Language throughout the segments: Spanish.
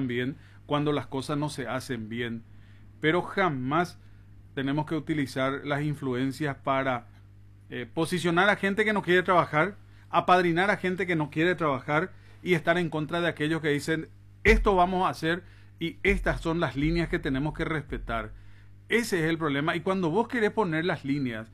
también cuando las cosas no se hacen bien, pero jamás tenemos que utilizar las influencias para posicionar a gente que no quiere trabajar, apadrinar a gente que no quiere trabajar y estar en contra de aquellos que dicen esto vamos a hacer y estas son las líneas que tenemos que respetar. Ese es el problema. Y cuando vos querés poner las líneas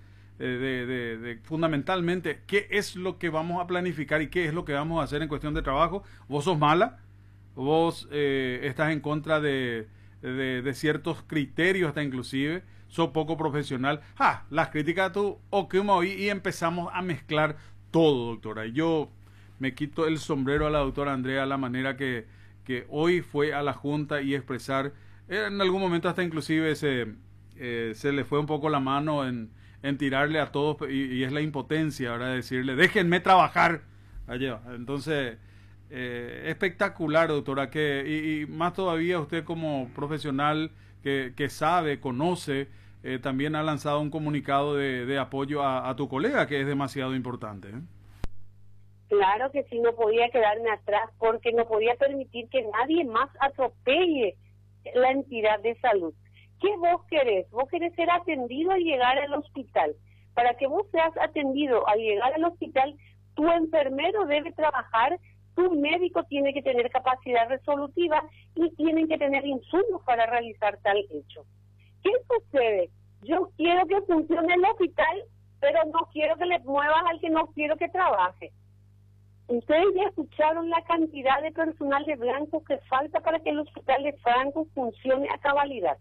fundamentalmente qué es lo que vamos a planificar y qué es lo que vamos a hacer en cuestión de trabajo, vos sos mala, vos estás en contra de ciertos criterios hasta inclusive, sos poco profesional. Las críticas tú o que y empezamos a mezclar todo, doctora. Yo me quito el sombrero a la doctora Andrea, la manera que hoy fue a la Junta y expresar, en algún momento hasta inclusive se le fue un poco la mano en tirarle a todos, y es la impotencia, ¿verdad? Decirle, déjenme trabajar. Allá. Entonces, espectacular, doctora, y más todavía usted como profesional que sabe, conoce, también ha lanzado un comunicado de apoyo a tu colega, que es demasiado importante, ¿eh? Claro que sí, no podía quedarme atrás porque no podía permitir que nadie más atropelle la entidad de salud. ¿Qué vos querés? Vos querés ser atendido al llegar al hospital. Para que vos seas atendido al llegar al hospital, tu enfermero debe trabajar, tu médico tiene que tener capacidad resolutiva y tienen que tener insumos para realizar tal hecho. ¿Qué sucede? Yo quiero que funcione el hospital, pero no quiero que le muevas al que no quiero que trabaje. Ustedes ya escucharon la cantidad de personal de blanco que falta para que el hospital de Franco funcione a cabalidad.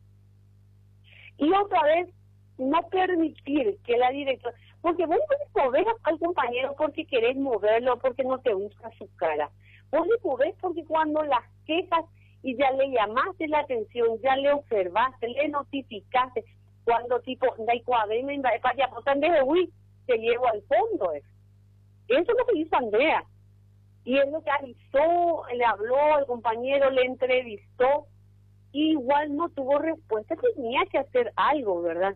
Y otra vez, no permitir que la directora, porque vos no le movés al compañero porque querés moverlo, porque no te gusta su cara. Vos le movés porque cuando las quejas y ya le llamaste la atención, ya le observaste, le notificaste, cuando tipo, te llevo al fondo. Eso es lo que hizo Andrea. Y es lo que avisó, le habló al compañero, le entrevistó, y igual no tuvo respuesta, tenía que hacer algo, ¿verdad?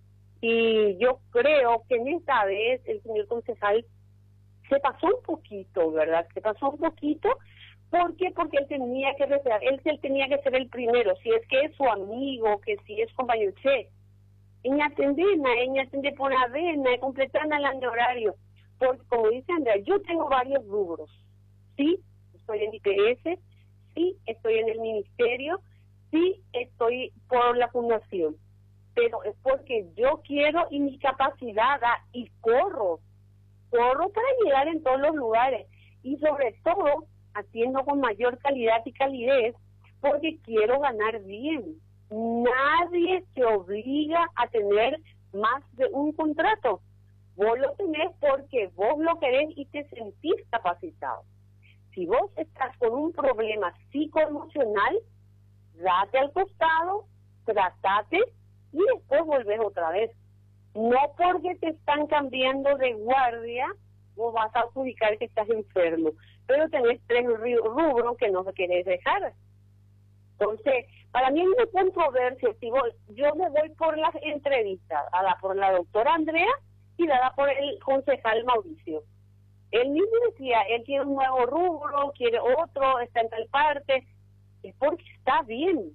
Y yo creo que en esta vez el señor concejal se pasó un poquito, ¿verdad? Se pasó un poquito, ¿por qué? Porque él tenía que él tenía que ser el primero, si es que es su amigo, que si es compañero, en atender por avena, completar el horario, porque como dice Andrea, yo tengo varios rubros, sí, estoy en IPS, sí, estoy en el ministerio, sí, estoy por la fundación, pero es porque yo quiero y mi capacidad da, y corro para llegar en todos los lugares, y sobre todo atiendo con mayor calidad y calidez, porque quiero ganar bien. Nadie te obliga a tener más de un contrato. Vos lo tenés porque vos lo querés y te sentís capacitado. Si vos estás con un problema psicoemocional, date al costado, tratate y después volvés otra vez. No porque te están cambiando de guardia, vos vas a adjudicar que estás enfermo, pero tenés 3 rubros que no querés dejar. Entonces, para mí es una controversia. Si yo me voy por las entrevistas, por la doctora Andrea y dada por el concejal Mauricio. Él mismo decía, él quiere un nuevo rubro, quiere otro, está en tal parte. Es porque está bien.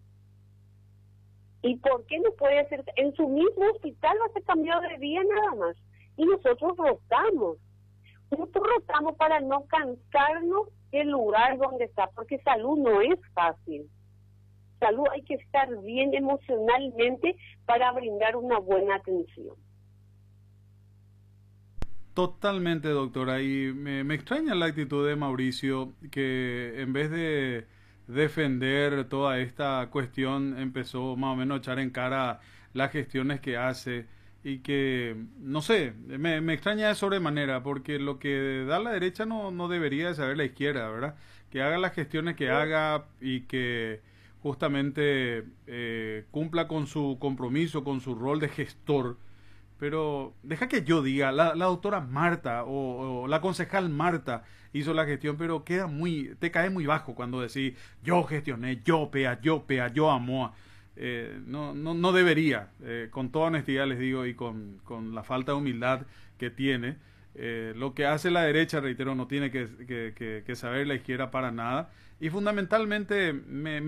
¿Y por qué no puede ser? En su mismo hospital va a ser cambiado de día nada más. Y nosotros rotamos. Nosotros rotamos para no cansarnos del lugar donde está, porque salud no es fácil. Salud hay que estar bien emocionalmente para brindar una buena atención. Totalmente, doctora, y me extraña la actitud de Mauricio, que en vez de defender toda esta cuestión empezó más o menos a echar en cara las gestiones que hace, y que, no sé, me extraña de sobremanera, porque lo que da la derecha no debería de saber la izquierda, ¿verdad? Que haga las gestiones que haga y que justamente cumpla con su compromiso, con su rol de gestor. Pero deja que yo diga, la doctora Marta o la concejal Marta hizo la gestión, pero te cae muy bajo cuando decís, yo gestioné, yo yo amo. No debería, con toda honestidad les digo, y con la falta de humildad que tiene. Lo que hace la derecha, reitero, no tiene que saber la izquierda para nada. Y fundamentalmente me